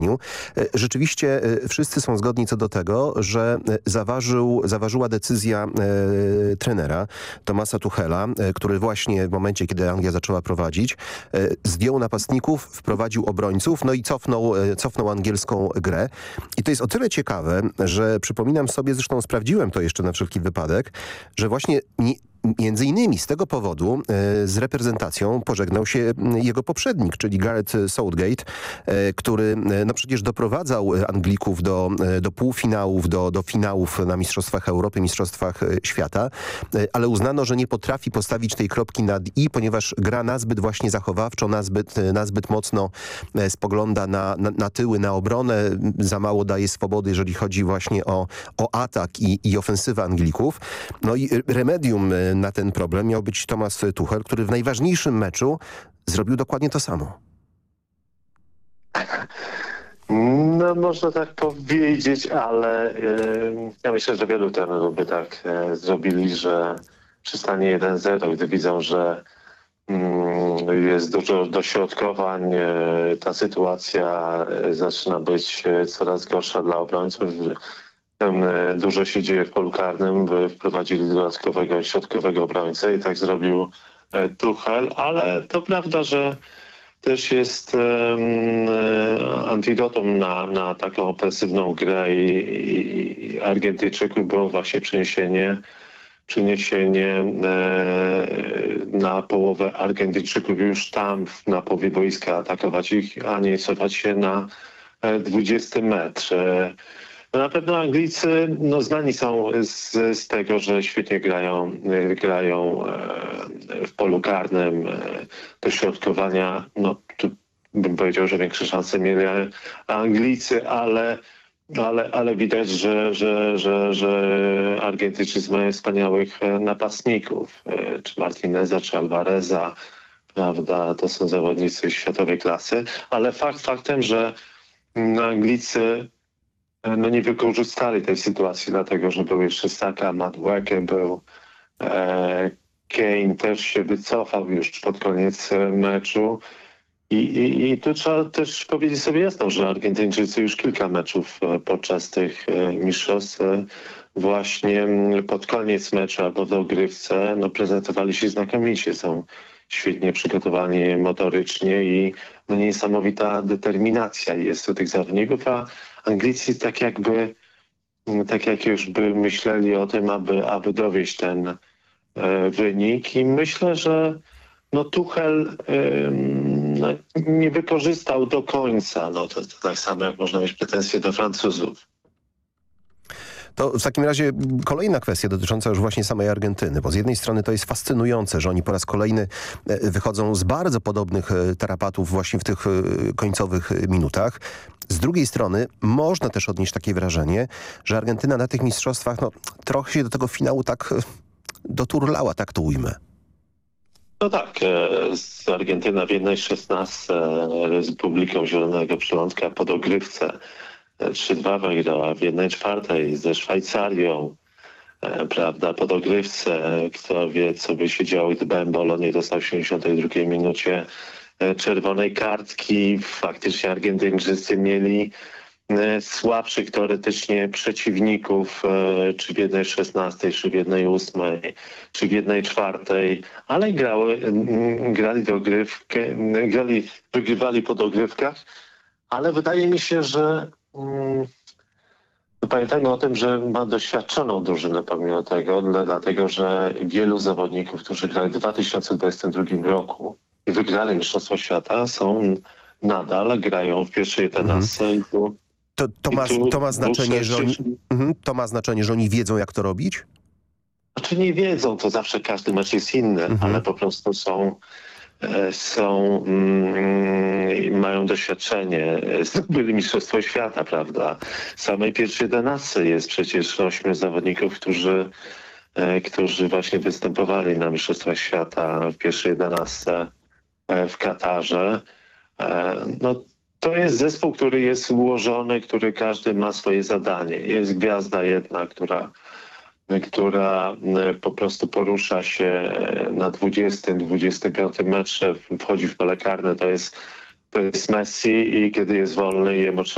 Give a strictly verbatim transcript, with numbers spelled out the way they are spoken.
Rzeczywiście wszyscy są zgodni co do tego, że zaważył, zaważyła decyzja e, trenera Thomasa Tuchela, e, który właśnie w momencie, kiedy Anglia zaczęła prowadzić, e, zdjął napastników, wprowadził obrońców, no i cofnął, e, cofnął angielską grę. I to jest o tyle ciekawe, że przypominam sobie, zresztą sprawdziłem to jeszcze na wszelki wypadek, że właśnie nie, między innymi z tego powodu e, z reprezentacją pożegnał się jego poprzednik, czyli Gareth Southgate, e, który e, no przecież doprowadzał Anglików do, e, do półfinałów, do, do finałów na Mistrzostwach Europy, Mistrzostwach e, Świata, e, ale uznano, że nie potrafi postawić tej kropki nad i, ponieważ gra nazbyt właśnie zachowawczo, nazbyt, nazbyt mocno e, spogląda na, na, na tyły, na obronę, za mało daje swobody, jeżeli chodzi właśnie o, o atak i, i ofensywę Anglików. No i remedium e, na ten problem miał być Thomas Tuchel, który w najważniejszym meczu zrobił dokładnie to samo. No można tak powiedzieć, ale yy, ja myślę, że wielu trenerów by tak yy, zrobili, że przy stanie jeden zero, gdy widzą, że yy, jest dużo dośrodkowań, yy, ta sytuacja yy, zaczyna być yy, coraz gorsza dla obrońców. Dużo się dzieje w polu karnym, by wprowadzili dodatkowego środkowego obrońcę i tak zrobił Tuchel, ale to prawda, że też jest um, antidotum na, na taką ofensywną grę i, i Argentyńczyków było właśnie przeniesienie, przeniesienie e, na połowę Argentyńczyków już tam na połowie boiska atakować ich, a nie cofać się na dwudziesty metr. No na pewno Anglicy no, znani są z, z tego, że świetnie grają, grają e, w polu karnym, e, dośrodkowania. No, tu bym powiedział, że większe szanse mieli Anglicy, ale, ale, ale widać, że, że, że, że Argentyńczycy mają wspaniałych napastników, e, czy Martineza, czy Alvareza, prawda? To są zawodnicy światowej klasy, ale fakt faktem, że Anglicy no nie wykorzystali tej sytuacji, dlatego że był jeszcze Saka, Madueke, był e, Kane, też się wycofał już pod koniec meczu. I, i, I tu trzeba też powiedzieć sobie jasno, że Argentyńczycy już kilka meczów podczas tych mistrzostw właśnie pod koniec meczu albo w dogrywce no, prezentowali się znakomicie. Są świetnie przygotowani motorycznie i no, niesamowita determinacja jest u tych zawodników, a Anglicy tak jakby, tak jak już by myśleli o tym, aby, aby dowieść ten e, wynik i myślę, że no Tuchel e, no, nie wykorzystał do końca, no to, to tak samo jak można mieć pretensje do Francuzów. To w takim razie kolejna kwestia dotycząca już właśnie samej Argentyny, bo z jednej strony to jest fascynujące, że oni po raz kolejny wychodzą z bardzo podobnych tarapatów właśnie w tych końcowych minutach. Z drugiej strony można też odnieść takie wrażenie, że Argentyna na tych mistrzostwach no, trochę się do tego finału tak doturlała, tak to ujmę. No tak, z Argentyna w jednej szesnastce z Republiką Zielonego Przylądka po dogrywce trzy dwa wygrała, w jednej czwartej ze Szwajcarią, e, prawda, po dogrywce. Kto wie, co by się działo, gdyby Embolo nie dostał w siedemdziesiątej drugiej minucie e, czerwonej kartki. Faktycznie Argentyńczycy mieli e, słabszych teoretycznie przeciwników, e, czy w jednej szesnastej, czy w jednej ósmej, czy w jednej czwartej, ale grały, m, grali dogrywkę, grali, wygrywali po dogrywkach, ale wydaje mi się, że Hmm. Pamiętajmy o tym, że ma doświadczoną drużynę pomimo tego, dlatego że wielu zawodników, którzy grali w dwa tysiące dwudziestym drugim roku i wygrali Mistrzostwo Świata, są nadal, grają w pierwszej jedenastce. Mhm. Tu, to, to, ma, tu, to, ma znaczenie, że oni, to ma znaczenie, że oni wiedzą, jak to robić? Znaczy nie wiedzą, to zawsze każdy mecz jest inny, mhm. ale po prostu są... są, mm, mają doświadczenie, zdobyli Mistrzostwo Świata, prawda? W samej pierwszej jedenastce jest przecież ośmiu zawodników, którzy, e, którzy właśnie występowali na Mistrzostwach Świata w pierwszej jedenastce e, w Katarze. E, no, to jest zespół, który jest ułożony, który każdy ma swoje zadanie. Jest gwiazda jedna, która która po prostu porusza się na dwudziestym, dwudziestym piątym metrze, wchodzi w pole karne, to jest, to jest Messi i kiedy jest wolny i jemu